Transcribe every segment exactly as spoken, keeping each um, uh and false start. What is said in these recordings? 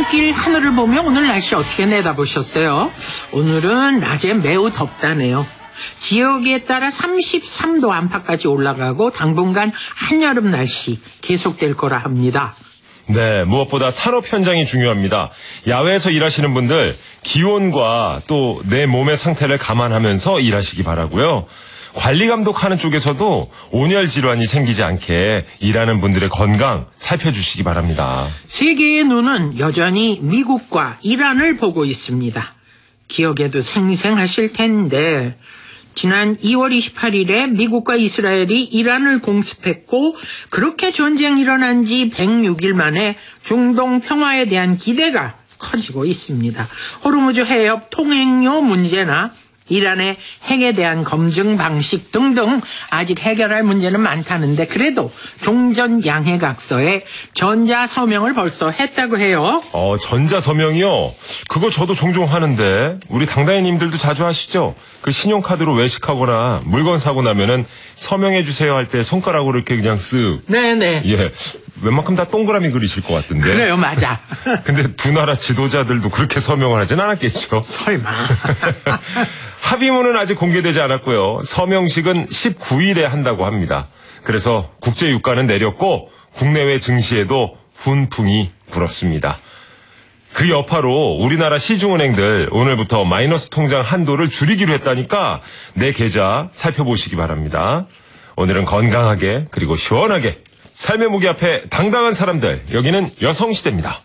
출근길 하늘을 보며 오늘 날씨 어떻게 내다보셨어요? 오늘은 낮에 매우 덥다네요. 지역에 따라 삼십삼 도 안팎까지 올라가고 당분간 한여름 날씨 계속될 거라 합니다. 네, 무엇보다 산업 현장이 중요합니다. 야외에서 일하시는 분들 기온과 또 내 몸의 상태를 감안하면서 일하시기 바라고요. 관리 감독하는 쪽에서도 온열 질환이 생기지 않게 일하는 분들의 건강 살펴주시기 바랍니다. 세계의 눈은 여전히 미국과 이란을 보고 있습니다. 기억에도 생생하실 텐데 지난 이월 이십팔일에 미국과 이스라엘이 이란을 공습했고 그렇게 전쟁이 일어난 지 백육 일 만에 중동 평화에 대한 기대가 커지고 있습니다. 호르무즈 해협 통행료 문제나 이란의 핵에 대한 검증 방식 등등 아직 해결할 문제는 많다는데 그래도 종전양해각서에 전자서명을 벌써 했다고 해요. 어, 전자서명이요? 그거 저도 종종 하는데 우리 당당인님들도 자주 하시죠? 그 신용카드로 외식하거나 물건 사고 나면은 서명해주세요 할 때 손가락으로 이렇게 그냥 쓱. 네네. 예. 웬만큼 다 동그라미 그리실 것 같은데. 그래요, 맞아. 근데 두 나라 지도자들도 그렇게 서명을 하진 않았겠죠? 설마. 합의문은 아직 공개되지 않았고요. 서명식은 십구 일에 한다고 합니다. 그래서 국제유가는 내렸고 국내외 증시에도 훈풍이 불었습니다. 그 여파로 우리나라 시중은행들 오늘부터 마이너스 통장 한도를 줄이기로 했다니까 내 계좌 살펴보시기 바랍니다. 오늘은 건강하게 그리고 시원하게 삶의 무게 앞에 당당한 사람들, 여기는 여성시대입니다.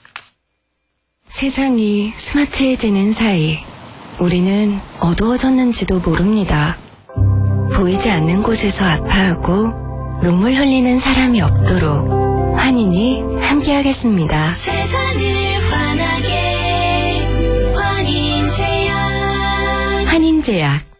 세상이 스마트해지는 사이 우리는 어두워졌는지도 모릅니다. 보이지 않는 곳에서 아파하고 눈물 흘리는 사람이 없도록 환인이 함께하겠습니다. 세상을 환하게 환인제약 환인제약